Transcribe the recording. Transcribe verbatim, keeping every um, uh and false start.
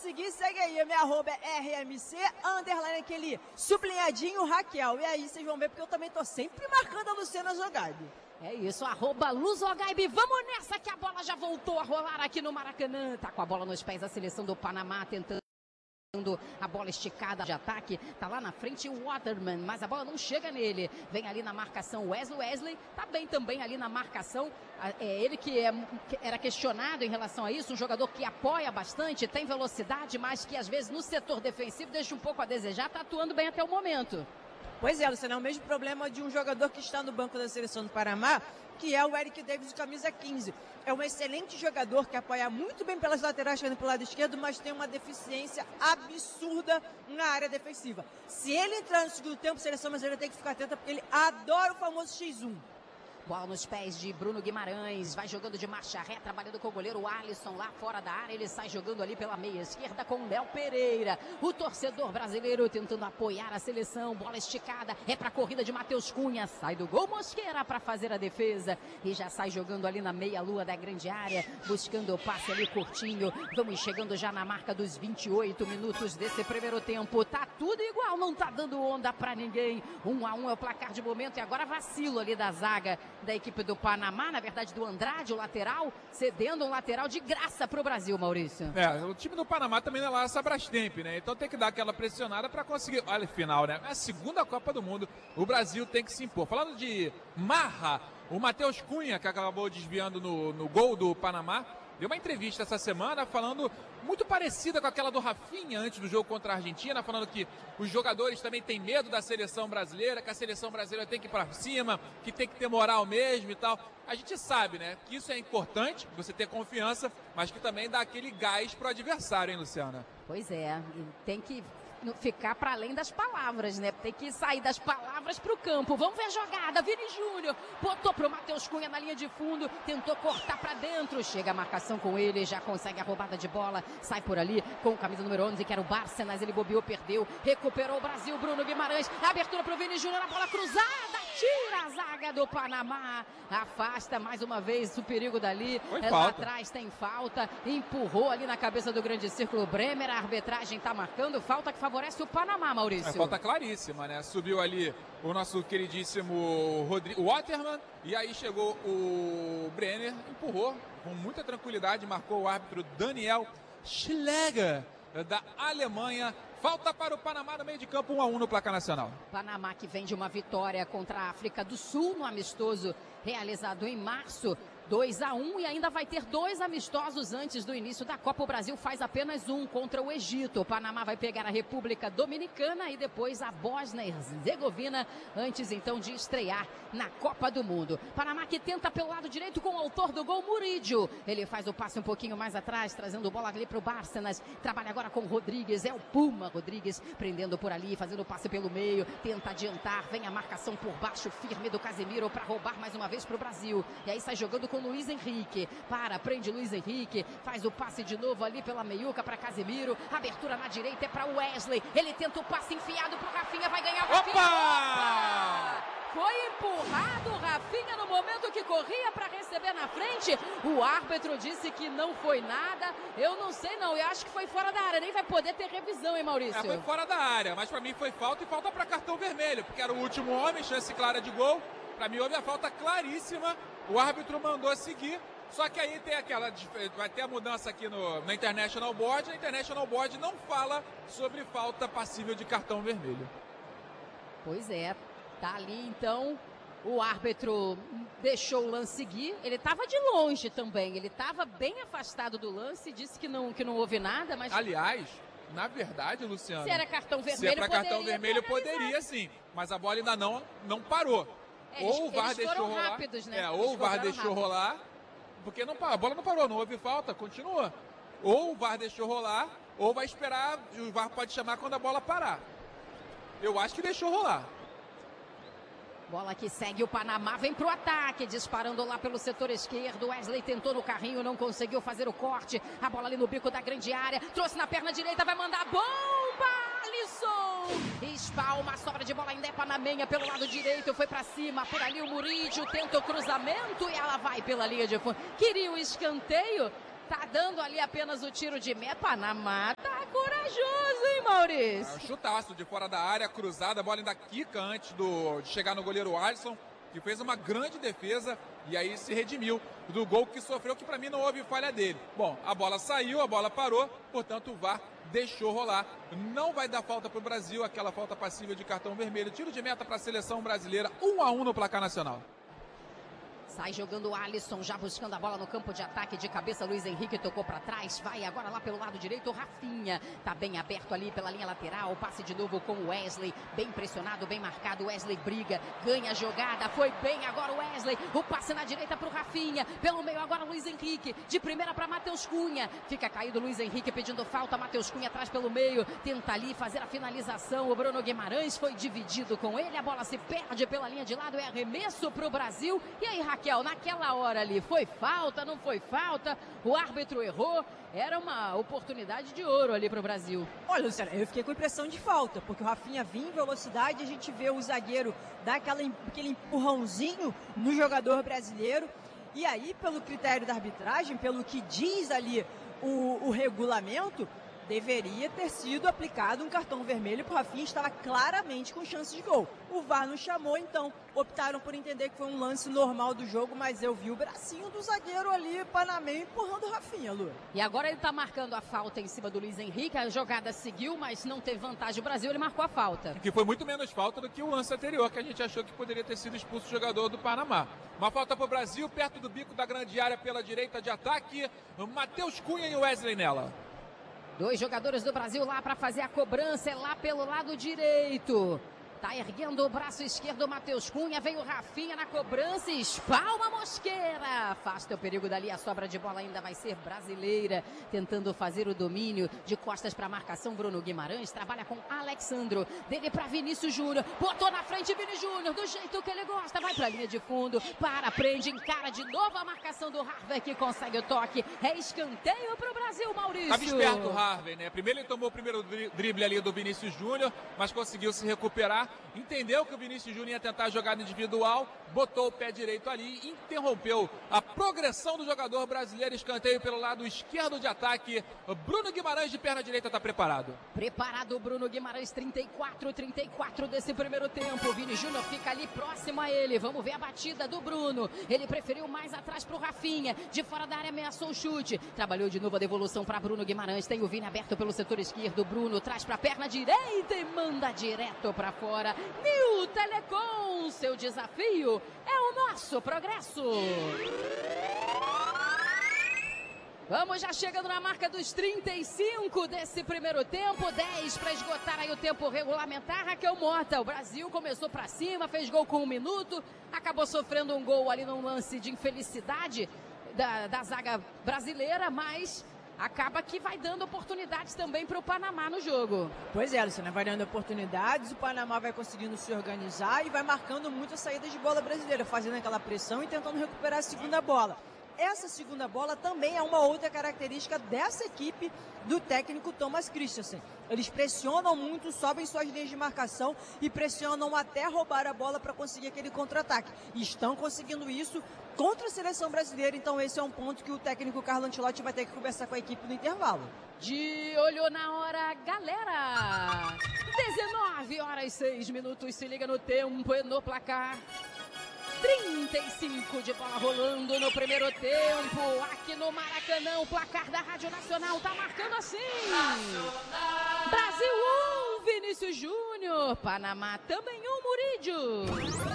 seguir, segue aí. Minha arroba é R M C, underline aquele sublinhadinho Raquel. E aí vocês vão ver, porque eu também tô sempre marcando a Luciana Zogaibe. É isso, arroba Luzogaibe. Vamos nessa que a bola já voltou a rolar aqui no Maracanã. Tá com a bola nos pés a seleção do Panamá, tentando a bola esticada de ataque, tá lá na frente o Waterman, mas a bola não chega nele, vem ali na marcação Wesley, Wesley tá bem também ali na marcação, é ele que, é, que era questionado em relação a isso, um jogador que apoia bastante, tem velocidade, mas que às vezes no setor defensivo deixa um pouco a desejar, tá atuando bem até o momento. Pois é, Luciana, é o mesmo problema de um jogador que está no banco da seleção do Panamá, que é o Eric Davis, de camisa quinze. É um excelente jogador que apoia muito bem pelas laterais, chegando pelo lado esquerdo, mas tem uma deficiência absurda na área defensiva. Se ele entrar no segundo tempo, a seleção brasileira tem que ficar atenta, porque ele adora o famoso xis um. Bola nos pés de Bruno Guimarães, vai jogando de marcha ré, trabalhando com o goleiro Alisson lá fora da área, ele sai jogando ali pela meia esquerda com o Léo Pereira, o torcedor brasileiro tentando apoiar a seleção, bola esticada, é pra corrida de Matheus Cunha, sai do gol Mosqueira para fazer a defesa e já sai jogando ali na meia lua da grande área, buscando o passe ali curtinho, vamos chegando já na marca dos vinte e oito minutos desse primeiro tempo, tá tudo igual, não tá dando onda pra ninguém, um a um é o placar de momento e agora vacilo ali da zaga da equipe do Panamá, na verdade do Andrade, o lateral, cedendo um lateral de graça pro Brasil, Maurício. É, o time do Panamá também não é lá essa Brastemp, né? Então tem que dar aquela pressionada para conseguir. Olha, final, né? É a segunda Copa do Mundo, o Brasil tem que se impor. Falando de marra, o Matheus Cunha, que acabou desviando no, no gol do Panamá, deu uma entrevista essa semana falando muito parecida com aquela do Rafinha antes do jogo contra a Argentina, falando que os jogadores também têm medo da seleção brasileira, que a seleção brasileira tem que ir pra cima, que tem que ter moral mesmo e tal. A gente sabe, né, que isso é importante, você ter confiança, mas que também dá aquele gás pro adversário, hein, Luciana? Pois é, tem que ficar para além das palavras, né? Tem que sair das palavras para o campo. Vamos ver a jogada. Vini Júnior botou pro Matheus Cunha na linha de fundo, tentou cortar para dentro. Chega a marcação com ele, já consegue a roubada de bola. Sai por ali com o camisa número onze, que era o Bárcenas. Ele bobeou, perdeu. Recuperou o Brasil. Bruno Guimarães. Abertura pro Vini Júnior. A bola cruzada. Tira a zaga do Panamá. Afasta mais uma vez o perigo dali. Foi Lá falta. atrás tem falta. Empurrou ali na cabeça do grande círculo Bremer. A arbitragem tá marcando falta que favorece o Panamá, Maurício. É falta claríssima, né? Subiu ali o nosso queridíssimo Rodrigo Waterman e aí chegou o Brenner, empurrou com muita tranquilidade, marcou o árbitro Daniel Schläger da Alemanha. Falta para o Panamá no meio de campo, um a um no placar nacional. Panamá que vem de uma vitória contra a África do Sul no amistoso realizado em março. dois a um e ainda vai ter dois amistosos antes do início da Copa. O Brasil faz apenas um contra o Egito. O Panamá vai pegar a República Dominicana e depois a Bósnia e Herzegovina, antes então de estrear na Copa do Mundo. Panamá que tenta pelo lado direito com o autor do gol, Murídio. Ele faz o passe um pouquinho mais atrás, trazendo bola ali para o Bárcenas. Trabalha agora com o Rodrigues, é o Puma Rodrigues, prendendo por ali, fazendo o passe pelo meio, tenta adiantar, vem a marcação por baixo, firme do Casemiro para roubar mais uma vez para o Brasil. E aí sai jogando com Luiz Henrique, para, prende Luiz Henrique, faz o passe de novo ali pela meiuca para Casemiro, abertura na direita é para Wesley, ele tenta o passe enfiado pro Rafinha, vai ganhar o Rafinha. Opa! Opa! Foi empurrado o Rafinha no momento que corria para receber na frente, o árbitro disse que não foi nada, eu não sei não, eu acho que foi fora da área, nem vai poder ter revisão, hein, Maurício? É, foi fora da área, mas pra mim foi falta e falta para cartão vermelho, porque era o último homem, chance clara de gol. Pra mim houve a falta claríssima, o árbitro mandou seguir, só que aí tem aquela, vai ter a mudança aqui no, na International Board, a International Board não fala sobre falta passível de cartão vermelho. Pois é, tá ali então, o árbitro deixou o lance seguir, ele estava de longe também, ele estava bem afastado do lance, disse que não, que não houve nada, mas... Aliás, na verdade, Luciano, se era cartão vermelho, se é pra cartão poderia vermelho, poderia sim, mas a bola ainda não, não parou. É, eles, ou o VAR deixou rolar, rápidos, né? é, Eles ou o VAR deixou rápido. rolar, porque não, a bola não parou, não houve falta, continua. Ou o VAR deixou rolar, ou vai esperar, o VAR pode chamar quando a bola parar. Eu acho que deixou rolar. Bola que segue o Panamá, vem pro ataque, disparando lá pelo setor esquerdo. Wesley tentou no carrinho, não conseguiu fazer o corte. A bola ali no bico da grande área, trouxe na perna direita, vai mandar bomba! Alisson! Espalma, sobra de bola ainda é panamenha pelo lado direito, foi pra cima, por ali o Murídio tenta o cruzamento e ela vai pela linha de fundo. Queria o escanteio, Tá dando ali apenas o tiro de meta. Panamá tá corajoso, hein, Maurício? É um chutaço de fora da área, cruzada, a bola ainda quica antes do, de chegar no goleiro Alisson, que fez uma grande defesa e aí se redimiu do gol que sofreu, que para mim não houve falha dele. Bom, a bola saiu, a bola parou, portanto o V A R deixou rolar. Não vai dar falta para o Brasil, aquela falta passível de cartão vermelho. Tiro de meta para a seleção brasileira, um a um no placar nacional. Sai jogando o Alisson, já buscando a bola no campo de ataque de cabeça. Luiz Henrique tocou para trás. Vai agora lá pelo lado direito. O Rafinha tá bem aberto ali pela linha lateral. Passe de novo com o Wesley. Bem pressionado, bem marcado. Wesley briga, ganha a jogada. Foi bem agora o Wesley. O passe na direita para o Rafinha. Pelo meio agora o Luiz Henrique. De primeira para Matheus Cunha. Fica caído o Luiz Henrique pedindo falta. Matheus Cunha atrás pelo meio. Tenta ali fazer a finalização. O Bruno Guimarães foi dividido com ele. A bola se perde pela linha de lado. É arremesso para o Brasil. E aí, Raquel? Naquela hora ali, foi falta, não foi falta, o árbitro errou, era uma oportunidade de ouro ali para o Brasil. Olha, Luciana, eu fiquei com a impressão de falta, porque o Rafinha vinha em velocidade, a gente vê o zagueiro dar aquela, aquele empurrãozinho no jogador brasileiro, e aí, pelo critério da arbitragem, pelo que diz ali o, o regulamento, deveria ter sido aplicado um cartão vermelho para o Rafinha, estava claramente com chance de gol. O V A R não chamou, então optaram por entender que foi um lance normal do jogo, mas eu vi o bracinho do zagueiro ali, panamenho, empurrando o Rafinha, Lu. E agora ele está marcando a falta em cima do Luiz Henrique, a jogada seguiu, mas não teve vantagem o Brasil, ele marcou a falta. Que foi muito menos falta do que o lance anterior, que a gente achou que poderia ter sido expulso o jogador do Panamá. Uma falta para o Brasil, perto do bico da grande área pela direita de ataque, Matheus Cunha e Wesley nela. Dois jogadores do Brasil lá para fazer a cobrança, é lá pelo lado direito. Tá erguendo o braço esquerdo o Matheus Cunha, veio o Rafinha na cobrança, espalma Mosqueira. Afasta o perigo dali, a sobra de bola ainda vai ser brasileira, tentando fazer o domínio de costas para a marcação. Bruno Guimarães trabalha com Alexandro, dele para Vinícius Júnior, botou na frente Vini Júnior, do jeito que ele gosta, vai para a linha de fundo, para, prende, encara de novo a marcação do Harvey, que consegue o toque, é escanteio para o Brasil, Maurício. Estava esperto o Harvey, né? Primeiro ele tomou o primeiro drible ali do Vinícius Júnior, mas conseguiu se recuperar. Entendeu que o Vinícius Júnior ia tentar a jogada individual, botou o pé direito ali, interrompeu a progressão do jogador brasileiro. Escanteio pelo lado esquerdo de ataque. Bruno Guimarães de perna direita está preparado. Preparado o Bruno Guimarães, trinta e quatro, trinta e quatro desse primeiro tempo. O Vini Júnior fica ali próximo a ele. Vamos ver a batida do Bruno. Ele preferiu mais atrás para o Rafinha. De fora da área ameaçou o chute. Trabalhou de novo a devolução para Bruno Guimarães. Tem o Vini aberto pelo setor esquerdo. Bruno traz para a perna direita e manda direto para fora. New Telecom, seu desafio é o nosso progresso. Vamos já chegando na marca dos trinta e cinco desse primeiro tempo, dez para esgotar aí o tempo regulamentar. Raquel Mota, o Brasil começou para cima, fez gol com um minuto, acabou sofrendo um gol ali num lance de infelicidade da, da zaga brasileira, mas acaba que vai dando oportunidades também para o Panamá no jogo. Pois é, Luciana, vai dando oportunidades, o Panamá vai conseguindo se organizar e vai marcando muitas saídas de bola brasileira, fazendo aquela pressão e tentando recuperar a segunda bola. Essa segunda bola também é uma outra característica dessa equipe do técnico Thomas Christiansen. Eles pressionam muito, sobem suas linhas de marcação e pressionam até roubar a bola para conseguir aquele contra-ataque. E estão conseguindo isso contra a seleção brasileira, então esse é um ponto que o técnico Carlo Ancelotti vai ter que conversar com a equipe no intervalo. De olho na hora, galera! dezenove horas e seis minutos, se liga no tempo e no placar. trinta e cinco de bola rolando no primeiro tempo, aqui no Maracanã, o placar da Rádio Nacional tá marcando assim. Nacional. Brasil um, Vinícius Júnior, Panamá também um, Murídio.